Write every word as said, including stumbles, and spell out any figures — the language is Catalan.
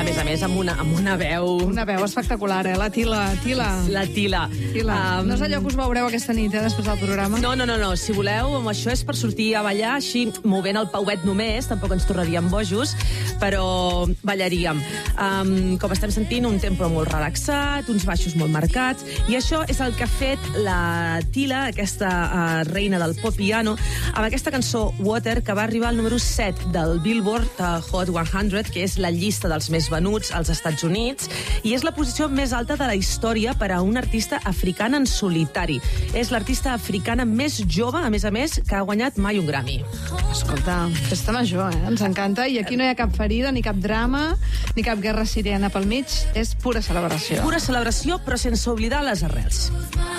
més a més, amb una, amb una veu... Una veu espectacular, eh? La Tila, Tila. La Tila. Tila. Um... No és allò que us veureu aquesta nit, eh, després del programa? No, no, no, no. Si voleu, amb això és per sortir a ballar, així, movent el pauet només, tampoc ens tornaríem bojos, però ballaríem. Um, com estem sentint, un tempo molt relaxat, uns baixos molt marcats, i això és el que ha fet la Tila, aquesta uh, reina del pop piano, amb aquesta cançó Water, que va arribar al número set del Billboard uh, Hot cent, que és la llista dels més venuts als Estats Units, i és la posició més alta de la història per a una artista africana en solitari. És l'artista africana més jove, a més a més, que ha guanyat mai un Grammy. Escolta, festa major, eh? Ens encanta, i aquí no hi ha cap ferida, ni cap drama, ni cap guerra siriana pel mig, és pura celebració. Pura celebració, però sense oblidar les arrels.